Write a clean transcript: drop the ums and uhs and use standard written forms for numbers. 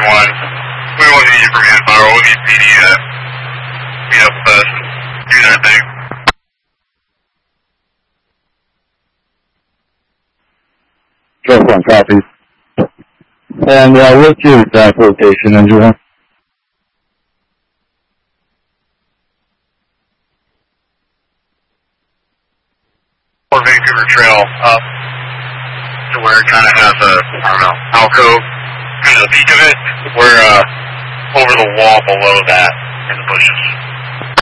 1. We won't need you for manpower. We'll need PD to meet up with us and do their thing. Just one copy. And what's your exact location, engineer? Or Vancouver Trail up to where it kind of has a, I don't know, alcove, kind of the peak of it. We're over the wall below that in the bushes.